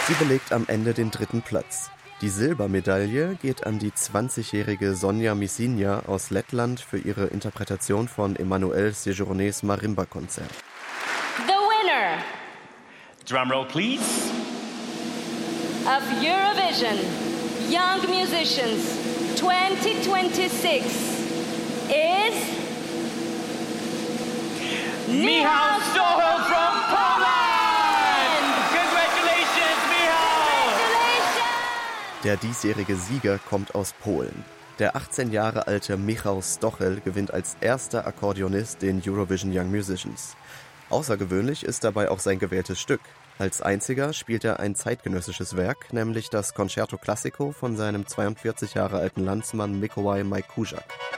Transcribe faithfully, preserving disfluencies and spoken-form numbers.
Sie belegt am Ende den dritten Platz. Die Silbermedaille geht an die zwanzigjährige Sonja Misinja aus Lettland für ihre Interpretation von Emmanuel Séjournés Marimba-Konzert. The winner Drumroll, please. of Eurovision Young Musicians twenty twenty-six is Michał Stochel from Poland! Congratulations, Michał! Congratulations! Der diesjährige Sieger kommt aus Polen. Der achtzehn Jahre alte Michał Stochel gewinnt als erster Akkordeonist den Eurovision Young Musicians. Außergewöhnlich ist dabei auch sein gewähltes Stück. Als einziger spielt er ein zeitgenössisches Werk, nämlich das Concerto Classico von seinem zweiundvierzig Jahre alten Landsmann Mikołaj Majkurzak.